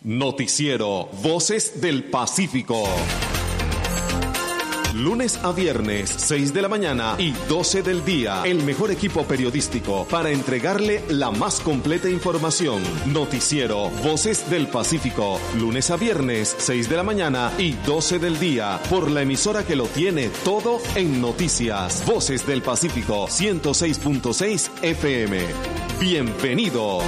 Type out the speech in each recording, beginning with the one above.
Noticiero Voces del Pacífico. Lunes a viernes, 6 de la mañana y 12 del día. El mejor equipo periodístico para entregarle la más completa información. Noticiero Voces del Pacífico. Lunes a viernes, 6 de la mañana y 12 del día. Por la emisora que lo tiene todo en noticias. Voces del Pacífico, 106.6 FM. Bienvenidos.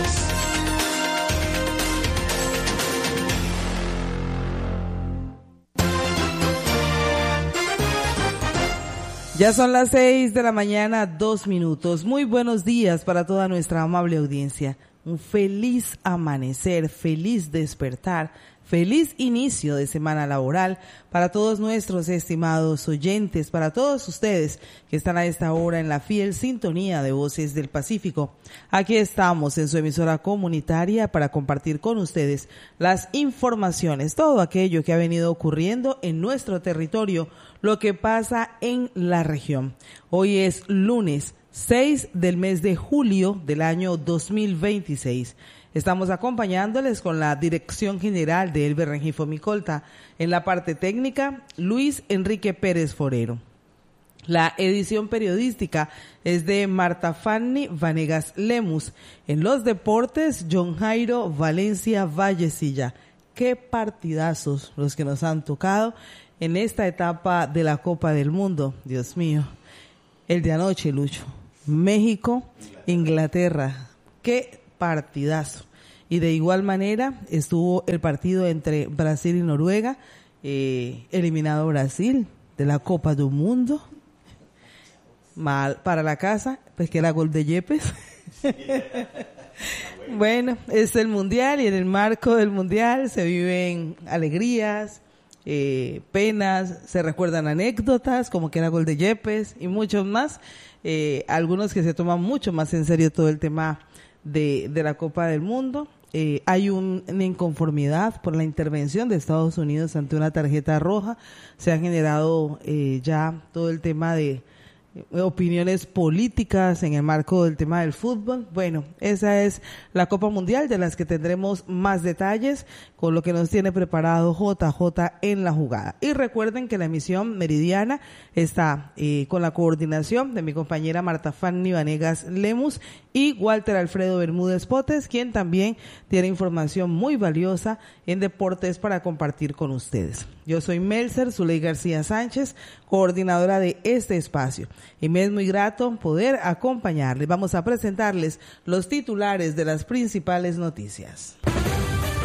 Ya son las 6 de la mañana, 2 minutos. Muy buenos días para toda nuestra amable audiencia. Un feliz amanecer, feliz despertar, feliz inicio de semana laboral para todos nuestros estimados oyentes, para todos ustedes que están a esta hora en la fiel sintonía de Voces del Pacífico. Aquí estamos en su emisora comunitaria para compartir con ustedes las informaciones, todo aquello que ha venido ocurriendo en nuestro territorio, lo que pasa en la región. Hoy es lunes 6 del mes de julio del año 2026. Estamos acompañándoles con la dirección general de Elber Rengifo Micolta. En la parte técnica, Luis Enrique Pérez Forero. La edición periodística es de Marta Fanny Vanegas Lemus. En los deportes, John Jairo Valencia Vallecilla. Qué partidazos los que nos han tocado en esta etapa de la Copa del Mundo. Dios mío. El de anoche, Lucho. México, Inglaterra. Qué partidazo. Y de igual manera estuvo el partido entre Brasil y Noruega, eliminado Brasil de la Copa del Mundo. Mal para la casa, pues que era gol de Yepes. Bueno, es el Mundial y en el marco del Mundial se viven alegrías, penas, se recuerdan anécdotas como que era gol de Yepes y muchos más. Algunos que se toman mucho más en serio todo el tema de la Copa del Mundo. Hay una inconformidad por la intervención de Estados Unidos ante una tarjeta roja. Se ha generado ya todo el tema de opiniones políticas en el marco del tema del fútbol. Bueno, esa es la Copa Mundial de las que tendremos más detalles con lo que nos tiene preparado JJ en la jugada. Y recuerden que la emisión meridiana está con la coordinación de mi compañera Marta Fanny Vanegas Lemus y Walter Alfredo Bermúdez Potes, quien también tiene información muy valiosa en deportes para compartir con ustedes. Yo soy Melser Zuley García Sánchez, coordinadora de este espacio, y me es muy grato poder acompañarles. Vamos a presentarles los titulares de las principales noticias.